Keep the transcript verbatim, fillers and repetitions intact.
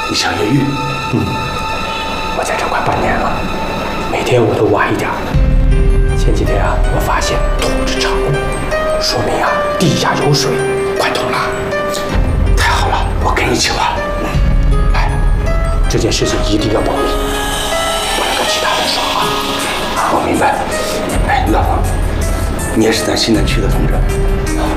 你想越狱？ 嗯，我在这快半年了，每天我都挖一点。前几天啊，我发现通知场务，说明啊地下有水，快通了。 太好了，我跟你一起挖。 哎，这件事情一定要保密，不能跟其他人说啊。 我明白。哎，老王，你也是咱西南区的同志，